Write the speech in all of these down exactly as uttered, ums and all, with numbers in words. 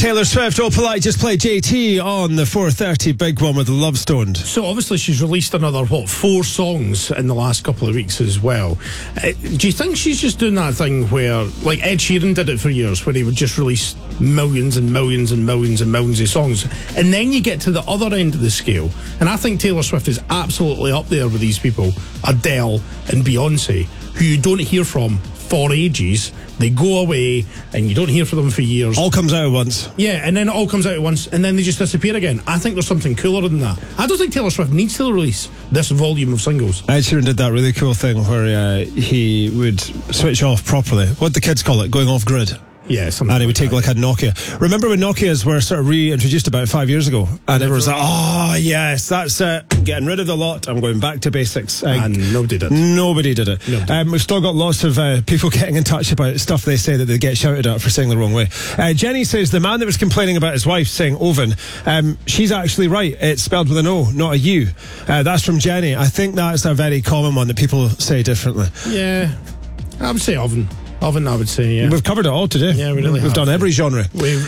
Taylor Swift, Oh Polite, just played J T on the four thirty big one with the Love Stoned. So obviously she's released another, what, four songs in the last couple of weeks as well. Uh, do you think she's just doing that thing where, like Ed Sheeran did it for years, where he would just release millions and millions and millions and millions of songs, and then you get to the other end of the scale, and I think Taylor Swift is absolutely up there with these people, Adele and Beyonce, who you don't hear from for ages. They go away and you don't hear from them for years. All comes out at once. Yeah, and then it all comes out at once and then they just disappear again. I think there's something cooler than that. I don't think Taylor Swift needs to release this volume of singles. Ed Sheeran did that really cool thing where uh, he would switch off properly. What the kids call it, going off grid. Yeah, something and he would like take like a Nokia. Remember when Nokias were sort of reintroduced about five years ago? And everyone was like, oh, yes, that's it. Getting rid of the lot. I'm going back to basics. Uh, and nobody did. Nobody did it. Nobody. Um, we've still got lots of uh, people getting in touch about stuff they say that they get shouted at for saying the wrong way. Uh, Jenny says the man that was complaining about his wife saying oven, um, she's actually right. It's spelled with an O, not a U. Uh, that's from Jenny. I think that's a very common one that people say differently. Yeah, I would say oven. Oven, I would say, yeah. We've covered it all today. Yeah, we really We've have. done every genre.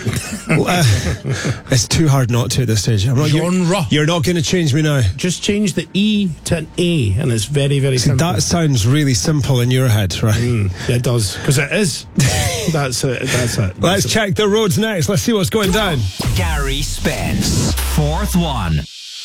uh, it's too hard not to at this stage. I'm not, genre. You're, you're not going to change me now. Just change the E to an A, and it's very, very See, simple. that sounds really simple in your head, right? Mm, yeah, it does, because it is. That's it. That's it. That's Let's it. check the roads next. Let's see what's going down. Gary Spence, fourth one.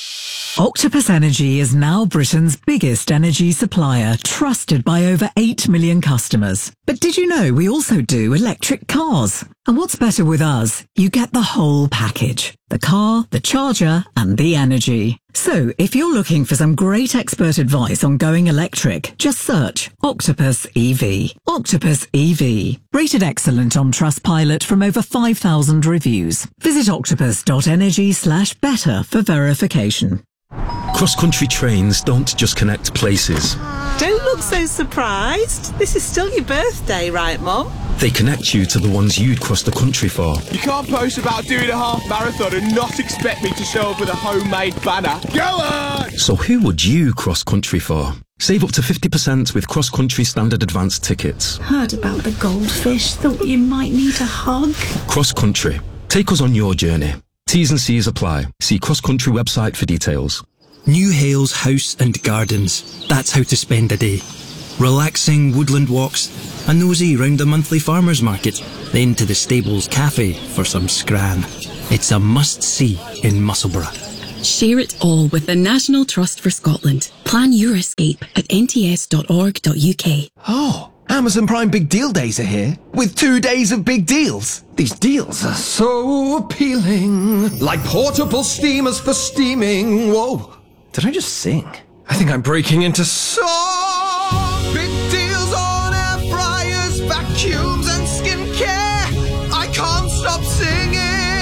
Octopus Energy is now Britain's biggest energy supplier, trusted by over eight million customers. But did you know we also do electric cars? And what's better with us? You get the whole package. The car, the charger, and the energy. So, if you're looking for some great expert advice on going electric, just search Octopus E V. Octopus E V. Rated excellent on Trustpilot from over five thousand reviews. Visit octopus.energy slash better for verification. Cross-country trains don't just connect places. Don't look so surprised. This is still your birthday, right, Mum? They connect you to the ones you'd cross the country for. You can't post about doing a half marathon and not expect me to show up with a homemade banner. Go on! So who would you cross-country for? Save up to fifty percent with cross-country standard advanced tickets. Heard about the goldfish. Thought you might need a hug. Cross-country. Take us on your journey. T's and C's apply. See cross-country website for details. New Hales House and Gardens. That's how to spend a day. Relaxing woodland walks, a nosy round the monthly farmers market, then to the Stables Cafe for some scran. It's a must-see in Musselburgh. Share it all with the National Trust for Scotland. Plan your escape at n t s dot org dot u k. Oh, Amazon Prime Big Deal Days are here, with two days of big deals. These deals are so appealing. Like portable steamers for steaming. Whoa, did I just sing? I think I'm breaking into song. Big deals on air fryers, vacuums and skincare. I can't stop singing.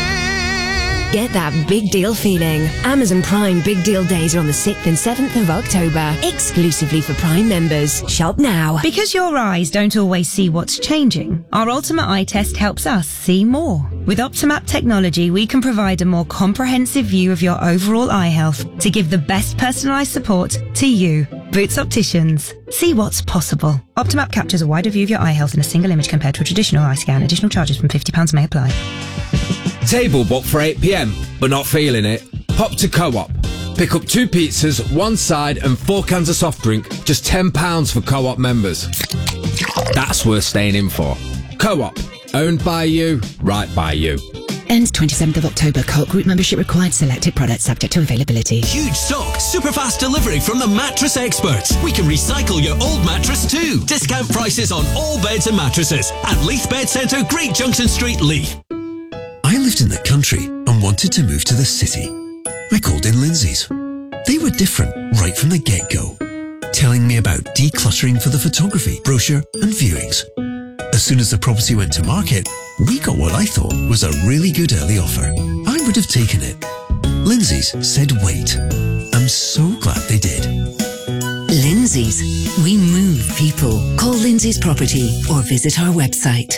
Get that big deal feeling. Amazon Prime Big Deal Days are on the sixth and seventh of October, exclusively for Prime members. Shop now. Because your eyes don't always see what's changing, our Ultimate Eye Test helps us see more. With Optimap technology, we can provide a more comprehensive view of your overall eye health to give the best personalised support to you. Boots Opticians. See what's possible. Optimap captures a wider view of your eye health in a single image compared to a traditional eye scan. Additional charges from fifty pounds may apply. Table booked for eight p m, but not feeling it? Pop to Co-op. Pick up two pizzas, one side and four cans of soft drink, just ten pounds for Co-op members. That's worth staying in for. Co-op. Owned by you, right by you. Ends twenty-seventh of October. Co-op group membership required. Selected products subject to availability. Huge stock, super fast delivery from the Mattress Experts. We can recycle your old mattress too. Discount prices on all beds and mattresses at Leith Bed Centre, Great Junction Street, Leith. I lived in the country and wanted to move to the city. I called in Lindsay's. They were different right from the get-go, telling me about decluttering for the photography, brochure and viewings. As soon as the property went to market, we got what I thought was a really good early offer. I would have taken it. Lindsay's said wait. I'm so glad they did. Lindsay's. We move people. Call Lindsay's Property or visit our website.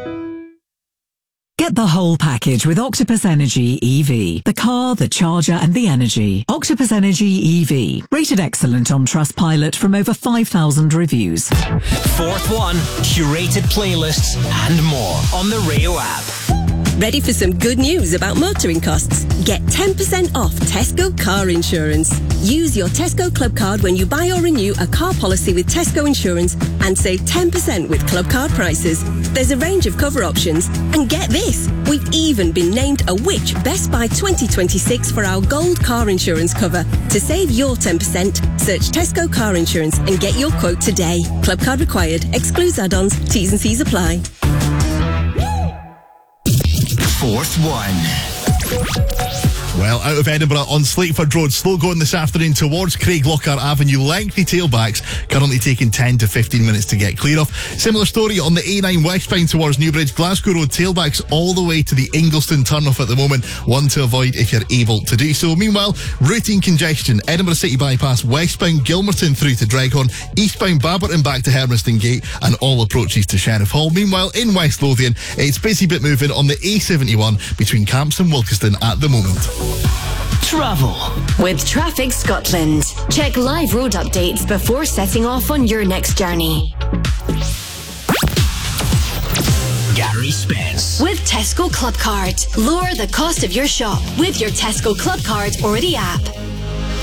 Get the whole package with Octopus Energy E V. The car, the charger and the energy. Octopus Energy E V. Rated excellent on Trustpilot from over five thousand reviews. Fourth one, curated playlists and more on the Rayo app. Ready for some good news about motoring costs? Get ten percent off Tesco car insurance. Use your Tesco Club card when you buy or renew a car policy with Tesco Insurance and save ten percent with Club card prices. There's a range of cover options. And get this, we've even been named a Which Best Buy twenty twenty-six for our gold car insurance cover. To save your ten percent, search Tesco Car Insurance and get your quote today. Club card required. Excludes add-ons. T's and C's apply. Fourth one. Well, out of Edinburgh on Slateford Road, slow going this afternoon towards Craig Lockhart Avenue. Lengthy tailbacks, currently taking ten to fifteen minutes to get clear of. Similar story on the A nine westbound towards Newbridge, Glasgow Road, tailbacks all the way to the Inglestown turnoff at the moment. One to avoid if you're able to do so. Meanwhile, routine congestion, Edinburgh City Bypass, westbound Gilmerton through to Dreghorn, eastbound Babberton back to Hermiston Gate, and all approaches to Sheriff Hall. Meanwhile, in West Lothian, it's busy bit moving on the A seventy-one between Camps and Wilkeston at the moment. Travel with Traffic Scotland. Check live road updates before setting off on your next journey. Gary Spence. With Tesco Club Card. Lower the cost of your shop with your Tesco Club Card or the app.